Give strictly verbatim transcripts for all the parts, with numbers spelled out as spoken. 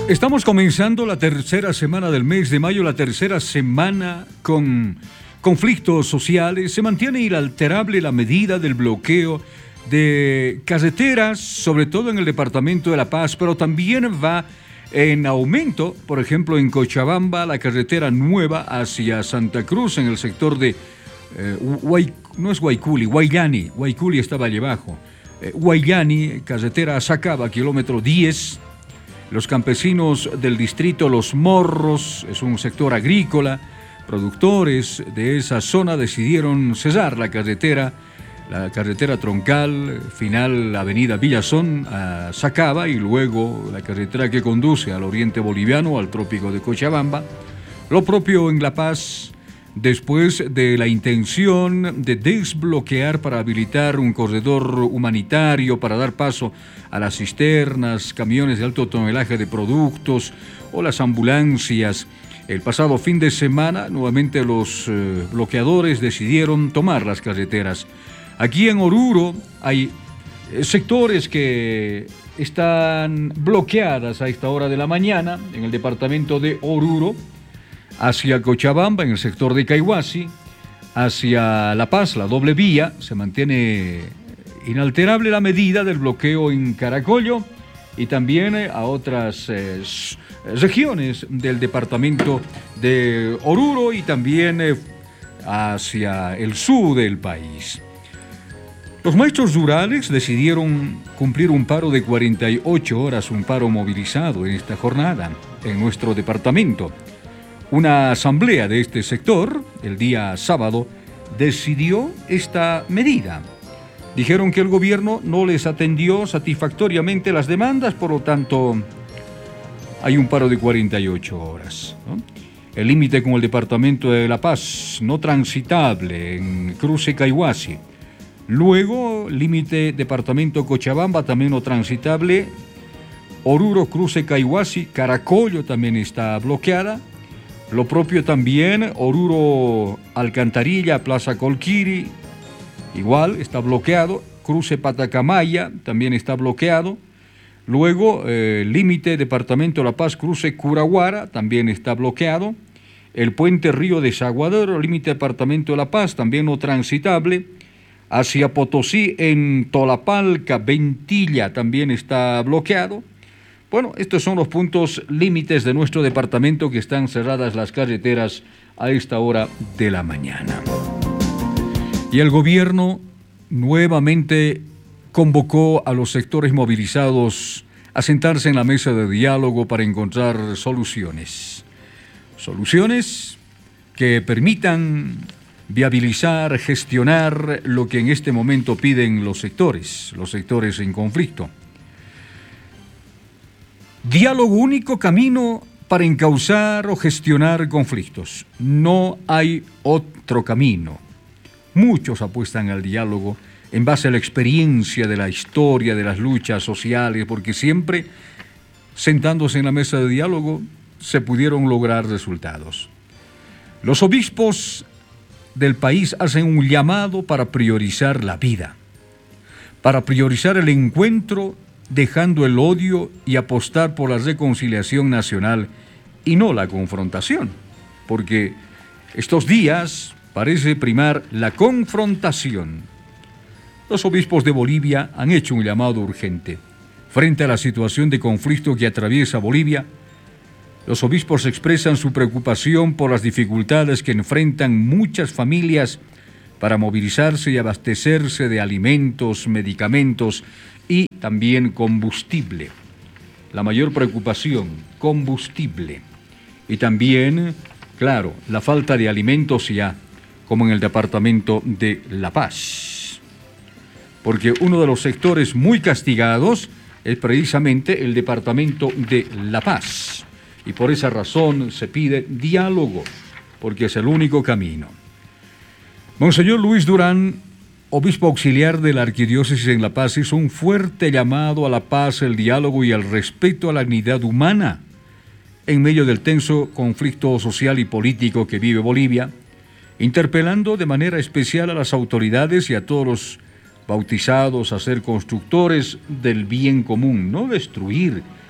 Estamos comenzando la tercera semana del mes de mayo, la tercera semana con conflictos sociales. Se mantiene inalterable la medida del bloqueo de carreteras, sobre todo en el departamento de La Paz, pero también va en aumento, por ejemplo, en Cochabamba, la carretera nueva hacia Santa Cruz, en el sector de, eh, Huay, no es Guayculi, Guayani, Guayculi está Valle Bajo, eh, Guayani, carretera a Sacaba, kilómetro diez. Los campesinos del distrito Los Morros, es un sector agrícola, productores de esa zona decidieron cesar la carretera, la carretera troncal, final avenida Villazón a Sacaba, y luego la carretera que conduce al oriente boliviano, al trópico de Cochabamba. Lo propio en La Paz, después de la intención de desbloquear para habilitar un corredor humanitario para dar paso a las cisternas, camiones de alto tonelaje de productos o las ambulancias. El pasado fin de semana, nuevamente los eh, bloqueadores decidieron tomar las carreteras. Aquí en Oruro hay eh, sectores que están bloqueadas a esta hora de la mañana, en el departamento de Oruro, hacia Cochabamba, en el sector de Caihuasi, hacia La Paz, la doble vía, se mantiene inalterable la medida del bloqueo en Caracollo y también a otras eh, regiones del departamento de Oruro y también eh, hacia el sur del país. Los maestros rurales decidieron cumplir un paro de cuarenta y ocho horas, un paro movilizado en esta jornada en nuestro departamento. Una asamblea de este sector, el día sábado, decidió esta medida. Dijeron que el gobierno no les atendió satisfactoriamente las demandas, por lo tanto, hay un paro de cuarenta y ocho horas, ¿no? El límite con el departamento de La Paz, no transitable en Cruce Caihuasi. Luego, límite departamento Cochabamba, también no transitable. Oruro, Cruce Caihuasi, Caracollo también está bloqueada. Lo propio también, Oruro, Alcantarilla, Plaza Colquiri, igual está bloqueado. Cruce Patacamaya también está bloqueado. Luego, eh, límite departamento La Paz, Cruce Curaguara, también está bloqueado. El puente Río de Saguadero, límite departamento de La Paz, también no transitable. Hacia Potosí, en Tolapalca, Ventilla, también está bloqueado. Bueno, estos son los puntos límites de nuestro departamento, que están cerradas las carreteras a esta hora de la mañana. Y el gobierno nuevamente convocó a los sectores movilizados a sentarse en la mesa de diálogo para encontrar soluciones. Soluciones que permitan viabilizar, gestionar lo que en este momento piden los sectores, los sectores en conflicto. Diálogo, único camino para encauzar o gestionar conflictos. No hay otro camino. Muchos apuestan al diálogo en base a la experiencia de la historia, de las luchas sociales, porque siempre, sentándose en la mesa de diálogo, se pudieron lograr resultados. Los obispos del país hacen un llamado para priorizar la vida, para priorizar el encuentro, dejando el odio y apostar por la reconciliación nacional y no la confrontación, porque estos días parece primar la confrontación. Los obispos de Bolivia han hecho un llamado urgente. Frente a la situación de conflicto que atraviesa Bolivia, los obispos expresan su preocupación por las dificultades que enfrentan muchas familias para movilizarse y abastecerse de alimentos, medicamentos y también combustible. La mayor preocupación, combustible. Y también, claro, la falta de alimentos ya, como en el departamento de La Paz. Porque uno de los sectores muy castigados es precisamente el departamento de La Paz. Y por esa razón se pide diálogo, porque es el único camino. Monseñor Luis Durán, obispo auxiliar de la Arquidiócesis en La Paz, hizo un fuerte llamado a la paz, el diálogo y el respeto a la dignidad humana en medio del tenso conflicto social y político que vive Bolivia, interpelando de manera especial a las autoridades y a todos los bautizados a ser constructores del bien común, no destruir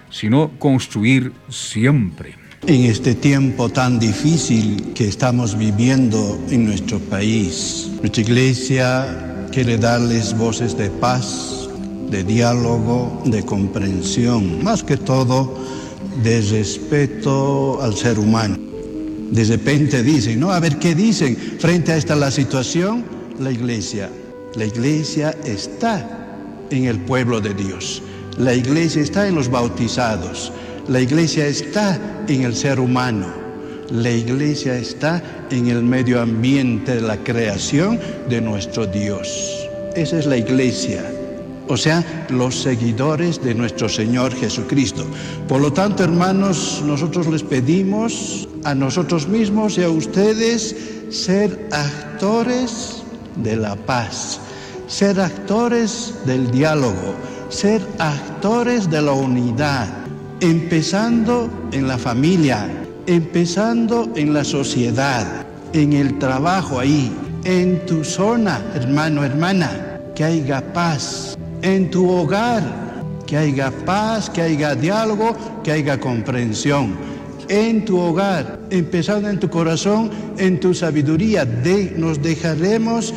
sino construir siempre. En este tiempo tan difícil que estamos viviendo en nuestro país, nuestra iglesia quiere darles voces de paz, de diálogo, de comprensión, más que todo de respeto al ser humano. De repente dicen, ¿no? A ver, ¿qué dicen frente a esta la situación? La iglesia. La iglesia está en el pueblo de Dios. La iglesia está en los bautizados. La iglesia está en el ser humano. La iglesia está en el medio ambiente de la creación de nuestro Dios. Esa es la iglesia. O sea, los seguidores de nuestro Señor Jesucristo. Por lo tanto, hermanos, nosotros les pedimos a nosotros mismos y a ustedes ser actores de la paz, ser actores del diálogo, ser actores de la unidad, empezando en la familia, empezando en la sociedad, en el trabajo ahí, en tu zona, hermano, hermana, que haya paz. En tu hogar, que haya paz, que haya diálogo, que haya comprensión. En tu hogar, empezando en tu corazón, en tu sabiduría, de, nos dejaremos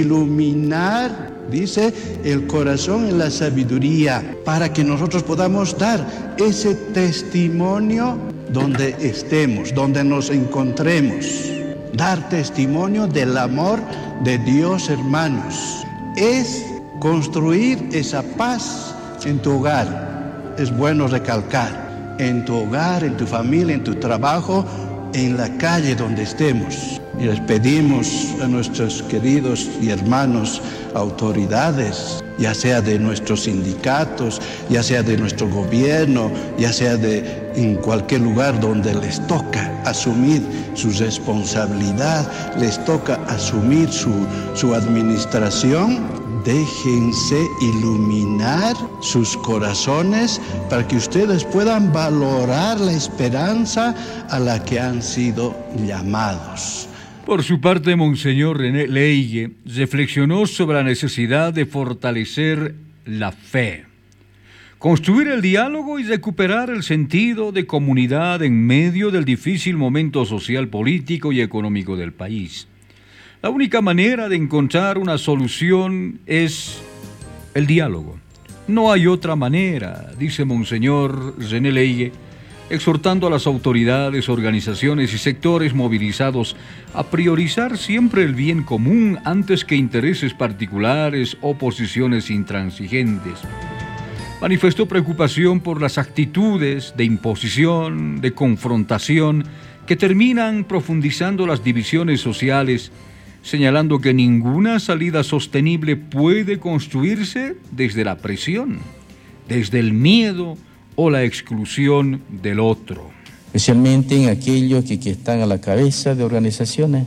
iluminar, dice, el corazón en la sabiduría, para que nosotros podamos dar ese testimonio donde estemos, donde nos encontremos. Dar testimonio del amor de Dios, hermanos. Es construir esa paz en tu hogar. Es bueno recalcar, en tu hogar, en tu familia, en tu trabajo, en la calle donde estemos. Y les pedimos a nuestros queridos y hermanos autoridades, ya sea de nuestros sindicatos, ya sea de nuestro gobierno, ya sea de en cualquier lugar donde les toca asumir su responsabilidad, les toca asumir su, su administración. Déjense iluminar sus corazones para que ustedes puedan valorar la esperanza a la que han sido llamados. Por su parte, Monseñor René Leige reflexionó sobre la necesidad de fortalecer la fe, construir el diálogo y recuperar el sentido de comunidad en medio del difícil momento social, político y económico del país. La única manera de encontrar una solución es el diálogo. No hay otra manera, dice Monseñor René Leige, exhortando a las autoridades, organizaciones y sectores movilizados a priorizar siempre el bien común antes que intereses particulares o posiciones intransigentes. Manifestó preocupación por las actitudes de imposición, de confrontación, que terminan profundizando las divisiones sociales, señalando que ninguna salida sostenible puede construirse desde la presión, desde el miedo o la exclusión del otro. Especialmente en aquellos que, que están a la cabeza de organizaciones,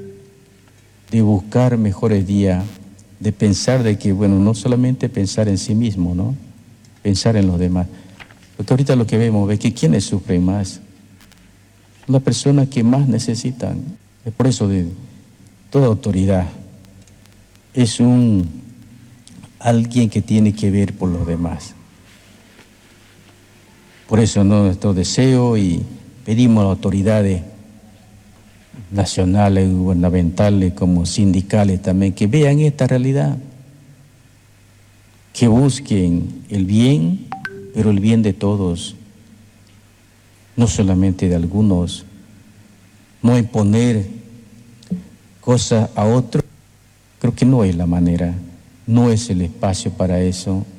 de buscar mejores días, de pensar de que, bueno, no solamente pensar en sí mismo, ¿no? Pensar en los demás. Porque ahorita lo que vemos es que quienes sufren más, las personas que más necesitan. Es por eso de toda autoridad es un alguien que tiene que ver por los demás. Por eso, ¿no?, nuestro deseo, y pedimos a las autoridades nacionales, gubernamentales, como sindicales también, que vean esta realidad, que busquen el bien, pero el bien de todos, no solamente de algunos, no imponer cosas a otros. Creo que no es la manera, no es el espacio para eso.